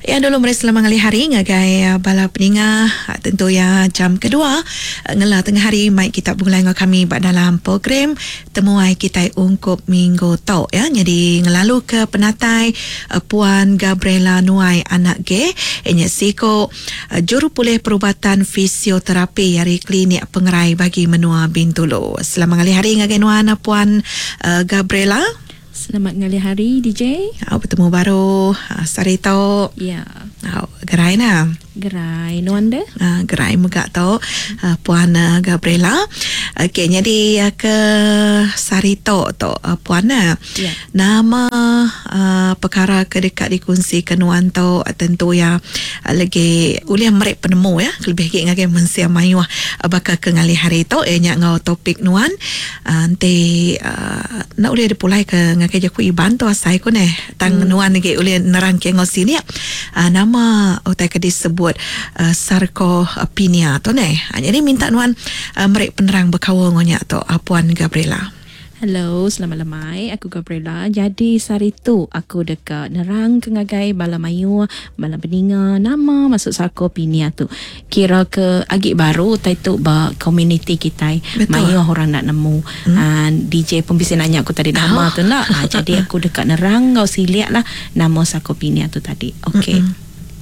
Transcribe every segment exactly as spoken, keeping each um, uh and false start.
Ya, dulu mereka selama ngali hari ngagai bala peninga tentu ya jam kedua ngela tengah hari mai kita mulai dengan kami dalam program temuai kita ungkup minggu tau ya. Jadi ngelalu ke penatai Puan Gabriela Nuai anak ge enya siko juru pulih perubatan fisioterapi dari klinik pengerai bagi menua Bintulu. Selama ngali hari ngagai nuana Puan uh, Gabriela. Selamat ngali hari D J. Oh, bertemu baru uh, Sarito. Ya. Oh, gerai na. Gerai Nuanda. Uh, gerai muka tau uh, Puan uh, Gabriela. Okey, jadi uh, ke Sarito tu uh, Puan uh, ya. Nama uh, perkara kedekat dikongsi kenuan tu uh, tentu ya uh, lagi uliah merek penemu ya lebih lagi ngagai mensia mayuah uh, bakal ke ngali hari tu eh nyak ngau topik nuan uh, nanti uh, nak uliah dipulai ke ngagai jaku iban tu asai ko ne tang hmm. nuan lagi uliah nerang ke ngau sini uh, nama utai ke disebut uh, sarcopenia tu ne uh, jadi minta nuan uh, merek penerang berkawan ngonyak tu uh, Puan Gabriela. Hello, selamat lemai. Aku Gabriela. Jadi sari tu aku dekat nerang kengagai bala mayu, bala peninga nama masuk sarcopenia tu. Kira ke agik baru tai tu ba community kita. Mayu orang nak nemu. Hmm. Uh, D J pun bisa nanya aku tadi nama oh. tu nak. Uh, jadi aku dekat nerang kau siliak lah nama sarcopenia tu tadi. Okey. Hmm.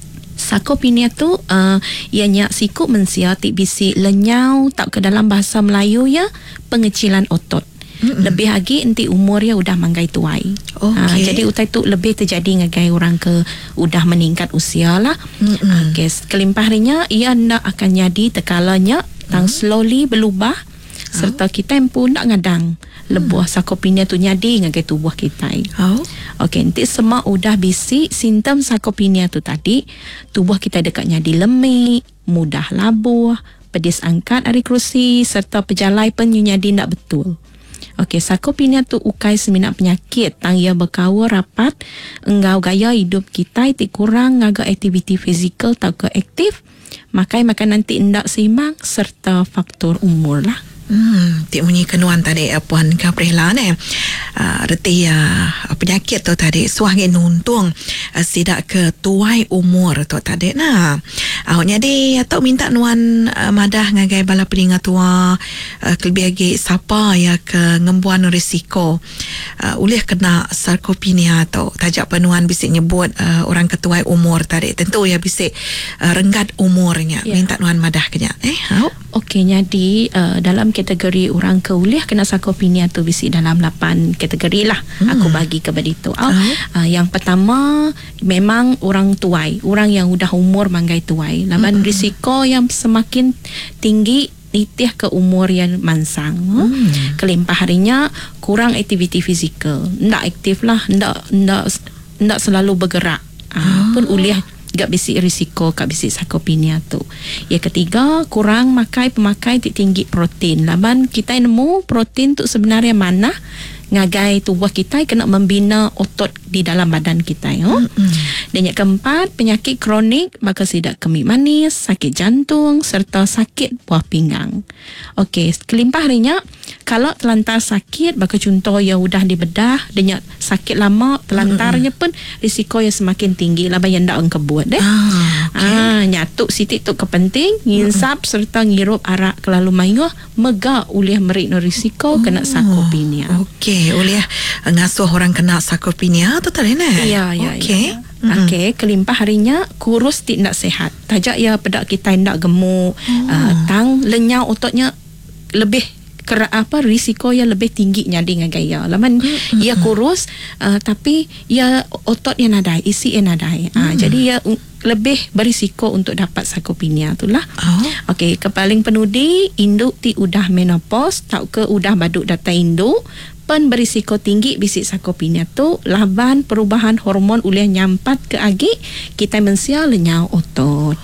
Sarcopenia tu uh, ianya siku mensia tik bisi lenyau tak ke dalam bahasa Melayu ya pengecilan otot. Mm-mm. Lebih lagi nanti umur ya udah manggai tuai. Okay. Ha, jadi utai tu lebih terjadi ngagai orang ke udah meningkat usia lah. Okay. Kelimpah harinya ia nak akan jadi tekalanya tang mm. slowly berubah oh. serta kita pun nak ngadang lebuah mm. sarcopenia tu nyadi ngagai tubuh kita. Oh. Okey, nanti semua udah bisi simptom sarcopenia tu tadi tubuh kita dekat nyadi lemik, mudah labuh, pedis angkat dari kerusi serta pejalai pun nyadi tak betul. Okey, sarcopenia tu ukai seminat penyakit tang ia berkawa rapat enggau gaya hidup kita tik kurang ngaga aktiviti fizikal tak ke aktif makai makan nanti ndak seimbang serta faktor umur lah. Hmm, tik bunyi kenuan tadi uh, Puan Gabriela ni. Uh, reti uh, penyakit tu tadi suah nuntung uh, sidak ke tuai umur tu tadi nah. Uh, jadi atau minta nuan uh, madah ngagai bala peninga tua uh, lebih lagi siapa ya ke ngembuan risiko uh, ulih kena sarcopenia tu tajak penuan bisik nyebut uh, orang ketuai umur tadi tentu ya bisik uh, renggat umurnya yeah. Minta nuan madah kenya eh how? Okey, jadi uh, dalam kategori orang keuliah kena sarcopenia tu bisi dalam lapan kategori lah. Hmm. Aku bagi kepada itu. Oh. Uh, yang pertama memang orang tuai, orang yang udah umur manggai tuai. Laban hmm. risiko yang semakin tinggi nitih ke umur yang mansang. Hmm. Kelimpah harinya kurang aktiviti fizikal. Ndak aktif lah, ndak ndak ndak selalu bergerak. Uh, oh. Pun uliah gak bisi risiko kat bisi sarcopenia tu. Yang ketiga, kurang makai pemakai tinggi protein. Laban kita nemu protein tu sebenarnya mana ngagai tubuh kita kena membina otot di dalam badan kita yo. Mm-hmm. Dan yang keempat, penyakit kronik bakal sidak kemih manis, sakit jantung serta sakit buah pinggang. Okey, kelimpah harinya kalau telantar sakit bakal contoh yang udah dibedah dengan sakit lama telantarnya pun risiko yang semakin tinggi lah yang ndak engke buat deh. Ah, okay. ah nyatuk sitik tu kepenting nginsap mm-hmm. serta ngirup arak kelalu mayuh mega uliah merik no risiko oh. kena sarcopenia. Okey, uliah ngasuh orang kena sarcopenia tu tadi nah. Ya, ya. Okey. Ya. Mm-hmm. Okey, kelimpah harinya kurus tidak sihat. Tajak ya pedak kita ndak gemuk, oh. uh, tang lenyau ototnya lebih kera apa risiko yang lebih tinggi nyadi dengan gaya. Laman mm-hmm. ia kurus uh, tapi ia otot yang nadai, isi yang nadai. Mm-hmm. Uh, jadi ia lebih berisiko untuk dapat sarcopenia itulah. Oh. Okey, kepaling penudi induk ti udah menopause, tau ke udah baduk data induk pen berisiko tinggi bisik sarcopenia tu laban perubahan hormon uliah nyampat ke agi kita mensia lenyau otot.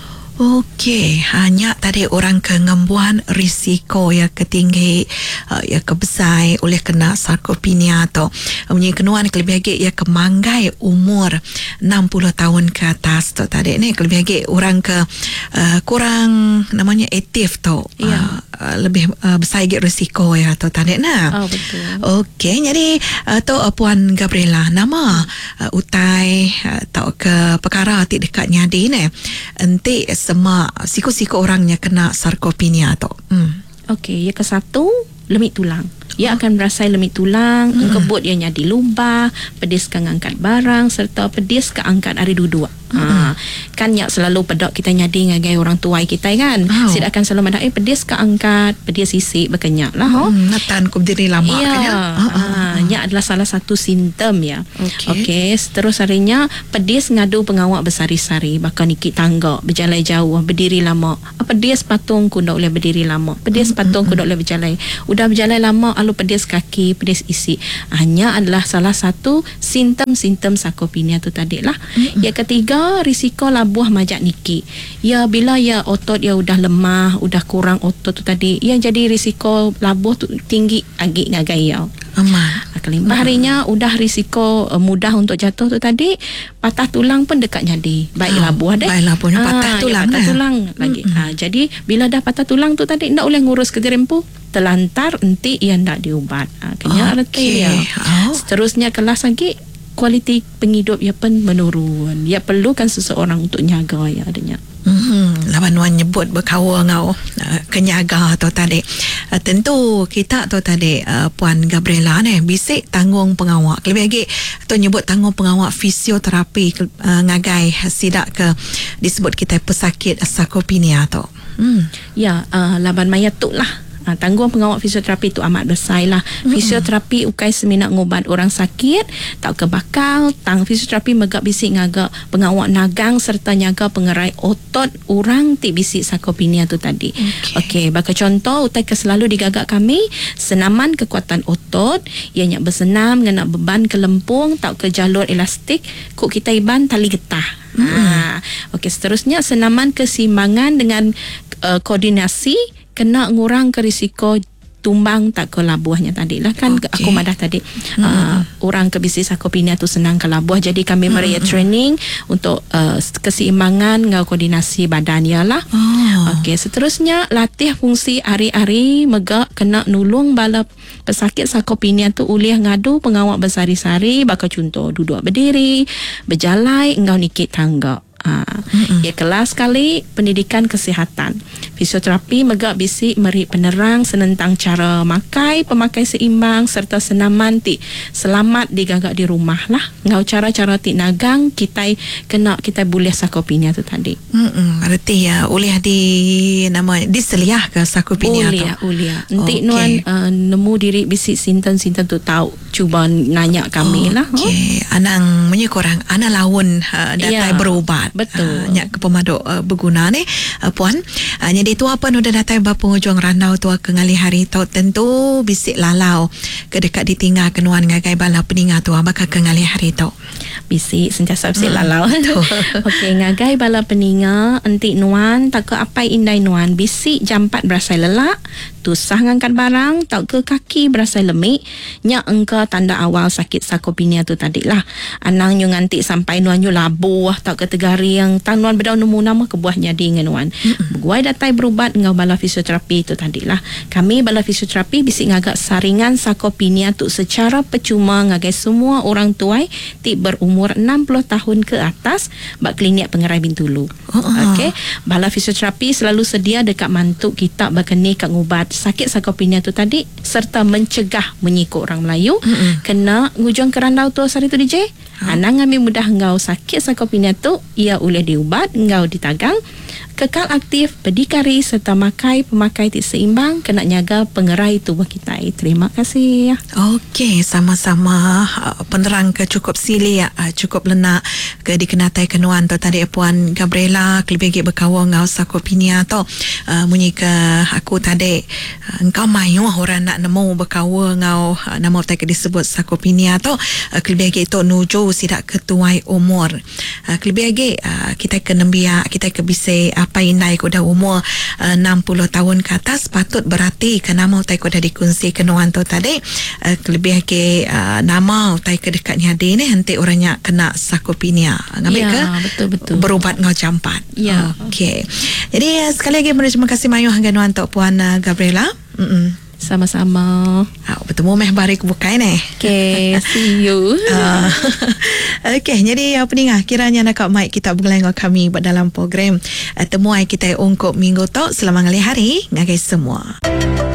Okey, hanya tadi orang ke ngembuan risiko ya ketinggi uh, ya kebesai oleh kena sarcopenia atau punya kenuan lebih lagi ya kemanggai umur enam puluh tahun ke atas tu tadi ni lebih lagi orang ke uh, kurang namanya aktif tu yeah. uh, lebih uh, besar lagi risiko ya tu tadi nah. Oh betul. Okey, jadi uh, tu uh, Puan Gabriela nama uh, utai uh, tau ke perkara ti dekat nyadi ni enti semak siku-siku orangnya kena sarkopenia tu. Hmm. Okey, yang ke satu lemit tulang. Ia akan merasai lemit tulang, hmm. kebut ia nyadi lubah, pedis ke angkat barang serta pedis ke angkat hari duduk. Hmm. Ha, kan yang selalu pedok kita nyadi ngagai orang tua kita kan. Oh. Sida akan selalu madak eh pedis ke angkat, pedis sisik berkenyak lah. Ho. Hmm, natan ku berdiri lama ya. kan ya. Ha, nya adalah salah satu simptom ya. Okey. Okay, seterus harinya pedis ngadu pengawak bersari-sari, bakal nikit tangga, berjalan jauh, berdiri lama. Pedis patung ku ndak boleh berdiri lama. Pedis hmm. patung ku ndak boleh berjalan. Udah berjalan lama lalu pedis kaki, pedis isi. Hanya adalah salah satu simptom-simptom sarkopenia tu tadi lah. Mm-hmm. Yang ketiga, risiko labuh majak niki. Ya, bila ya otot ya udah lemah, udah kurang otot tu tadi, ya jadi risiko labuh tu tinggi agak ngagai ya. Aman. Kelimpah harinya udah risiko uh, mudah untuk jatuh tu tadi, patah tulang pun dekat jadi. Baik oh, labuh deh. Baik labuhnya patah ah, tulang. Ya, patah eh. tulang lagi. Mm-hmm. Ah, jadi bila dah patah tulang tu tadi ndak boleh ngurus ke dirempu. Terlantar enti ia ndak diubat. Ah, kena reti ya. Oh. Seterusnya kelas lagi kualiti penghidup ia pun menurun. Ia perlukan seseorang untuk nyaga ya adanya. Hmm, lawan wan nyebut berkawa ngau uh, kenyaga tu tadi. Uh, tentu kita tu tadi uh, Puan Gabriela ni bisik tanggung pengawak. Lebih lagi tu nyebut tanggung pengawak fisioterapi uh, ngagai sidak ke disebut kita pesakit sarkopenia tu. Hmm. Ya, uh, laban mayat tu lah. Ha, tanggung pengawak fisioterapi itu amat besar lah. Mm-hmm. Fisioterapi ukai seminat ngobat orang sakit, tak kebakal, tang fisioterapi megak bisik ngagak pengawak nagang serta nyaga pengerai otot orang ti bisik sarkopenia tu tadi. Okey, okay, baka contoh utai ke selalu digagak kami senaman kekuatan otot, ianya bersenam ngena beban ke lempung, tak ke jalur elastik, kuk kita iban tali getah. Mm-hmm. Ha, okey, seterusnya senaman keseimbangan dengan uh, koordinasi kena ngurang ke risiko tumbang tak ke labuhnya tadi lah kan. Okay. Aku madah tadi hmm. uh, orang ke bisnis sarkopenia tu senang ke labuh, jadi kami hmm. meria training untuk uh, keseimbangan dengan koordinasi badan ya lah. Oh. Okey, seterusnya latih fungsi hari-hari megak kena nulung bala pesakit sarkopenia tu ulih ngadu pengawak bersari-sari, bakal contoh duduk berdiri, berjalan engau nikit tangga. Ha. Mm-hmm. Ya, kelas kali pendidikan kesihatan. Fisioterapi megak bisik meri penerang senentang cara makai, pemakai seimbang serta senaman ti selamat digagak di rumah lah. Ngau cara-cara ti nagang kita kena kita boleh sarkopenia tu tadi. Hmm, arti ya ulih di nama diseliah ke sarkopenia tu. Ulia, ulia. Nanti okay. nuan uh, nemu diri bisik sinten-sinten tu tahu, cuba nanya kami oh, lah. Okey, oh. Anang menyekorang ana lawan uh, datai ya, berubat. Betul. Uh, nyak ke pemadok uh, berguna ni uh, puan. Uh, jadi tu apa nu dah datai bapa hujung randau tu ke ngali hari tu tentu bisik lalau ke dekat ditinggal kenuan ngagai bala peninga tu bakal ke ngali hari tu. Bisik sentiasa bisik hmm. lalau. Okey, ngagai bala peninga enti nuan tak ke apai indai nuan bisik jam empat berasai lelak, tusah ngangkat barang, tak ke kaki berasai lemik, nya engka tanda awal sakit sarkopenia tu tadi lah. Anang nyu nganti sampai nuan nyu labuh, tak ke tegari yang tang nuan bedau nemu nama kebuah nyadi dengan nuan. Mm-hmm. Berguai datai berubat ngau bala fisioterapi tu tadi lah. Kami bala fisioterapi bisik ngagak saringan sarkopenia tu secara percuma ngagai semua orang tuai ti berumur enam puluh tahun ke atas bak klinik pengerai Bintulu. Uh-huh. Okey, bala fisioterapi selalu sedia dekat mantuk kita berkeni kat ngubat sakit sarkopenia tu tadi serta mencegah menyikut orang Melayu uh-huh. kena ngujung kerandau tu hari tu D J. Uh-huh. Anang ambil mudah ngau sakit sarkopenia tu ia boleh diubat ngau ditagang kekal aktif, berdikari serta makai pemakai tik seimbang kena nyaga pengerai tubuh kita. Terima kasih ya. Okey, sama-sama uh, penerang ke cukup sili ya, uh, cukup lenak ke dikenatai kenuan tu tadi Puan Gabriela kelebih berkawa ngau sarkopenia tu uh, munyi ke aku tadi uh, engkau mayu orang nak nemu berkawa ngau uh, nama tak disebut sarkopenia tu uh, kelebih itu nuju sidak ketuai umur uh, kelebih lagi uh, kita ke nembia kita ke bisik apa inai ko dah umur uh, enam puluh tahun ke atas patut berarti ke nama utai ko dah dikunci kenuan tu tadi uh, lebih ke uh, nama utai ke dekatnya dia ni nanti orangnya kena sarkopenia ngambil ya, ke betul-betul berubat ngau campat ya. Okey, jadi uh, sekali lagi terima kasih Mayu hangga nuan Tok Puan uh, Gabriela. Mm-mm. Sama-sama. Ah, bertemu meh bari kebukai ni. Okay, see you. Uh, okay, jadi apa ni ngah kiranya nak kat mic kita bergelengok kami dalam program uh, temuai kita ungkap minggu tu selama ngali hari ngagai semua.